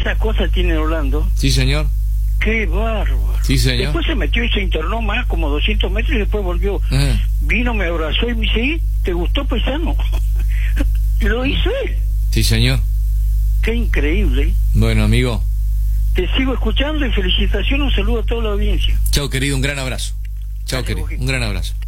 esa cosa tiene Orlando. Sí, señor. Qué bárbaro. Sí, señor. Después se metió y se internó más, como 200 metros, y después volvió. Vino, me abrazó y me dice, ¿y te gustó, paisano? Lo hizo él. Sí, señor. Qué increíble. Bueno, amigo. Te sigo escuchando y felicitaciones, un saludo a toda la audiencia. Chao, querido, un gran abrazo. Chao, Gracias, querido, un gran abrazo.